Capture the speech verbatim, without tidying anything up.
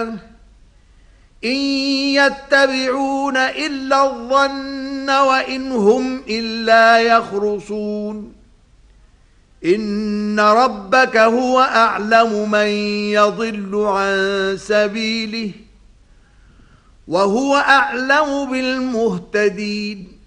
إن يتبعون إلا الظن وإن هم إلا يخرصون إن ربك هو أعلم من يضل عن سبيله وهو أعلم بالمهتدين